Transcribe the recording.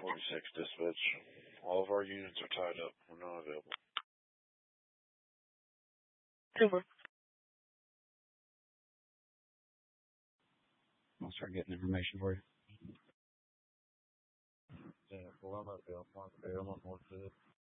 46 dispatch. All of our units are tied up. We're not available. Super. I'll start getting information for you. Yeah, well, I'm not feeling more good.